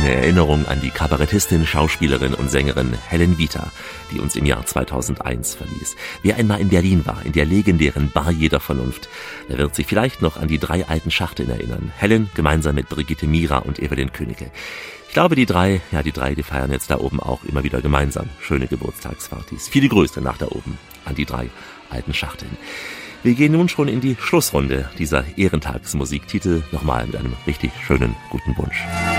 eine Erinnerung an die Kabarettistin, Schauspielerin und Sängerin Helen Vita, die uns im Jahr 2001 verließ. Wer einmal in Berlin war, in der legendären Bar jeder Vernunft, der wird sich vielleicht noch an die 3 alten Schachteln erinnern. Helen gemeinsam mit Brigitte Mira und Evelyn Künneke. Ich glaube, die drei, die feiern jetzt da oben auch immer wieder gemeinsam schöne Geburtstagspartys. Viele Grüße nach da oben an die 3 alten Schachteln. Wir gehen nun schon in die Schlussrunde dieser Ehrentagsmusiktitel. Nochmal mit einem richtig schönen guten Wunsch.